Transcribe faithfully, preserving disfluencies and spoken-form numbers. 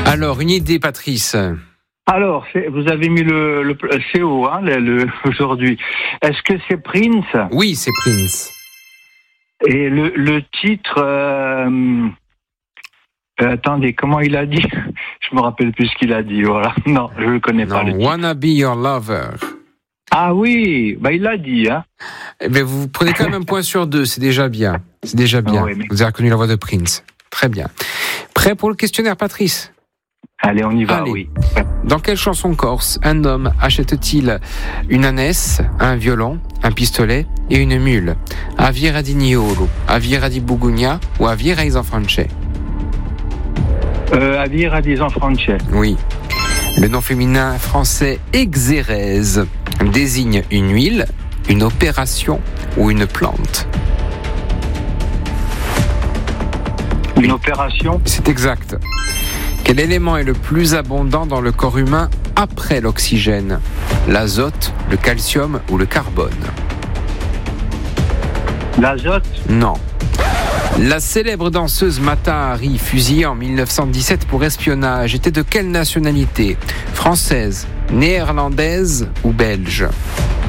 Alors, une idée, Patrice. Alors, c'est, vous avez mis le, le, le C O hein, le, le, aujourd'hui. Est-ce que c'est Prince? Oui, c'est Prince. Et le, le titre... Euh, euh, attendez, comment il a dit? Je me rappelle plus ce qu'il a dit, voilà. Non, je ne le connais non, pas, le titre. Wanna Be Your Lover. Ah oui, bah il l'a dit, hein. Eh bien, vous prenez quand même un point sur deux, c'est déjà bien. C'est déjà bien. Ah oui, mais... Vous avez reconnu la voix de Prince. Très bien. Prêt pour le questionnaire, Patrice? Allez, on y va, Allez. oui. Dans quelle chanson corse un homme achète-t-il une ânesse, un violon, un pistolet et une mule? Aviera di Niolo, Aviera di Bugugna ou Aviera di Zanfranche? Euh, Aviera di Zanfranche. Oui. Le nom féminin français exérèse désigne une huile, une opération ou une plante? Une opération? C'est exact. Quel élément est le plus abondant dans le corps humain après l'oxygène? L'azote, le calcium ou le carbone? L'azote? Non. La célèbre danseuse Mata Hari, fusillée en dix-neuf cent dix-sept pour espionnage, était de quelle nationalité? Française, néerlandaise ou belge?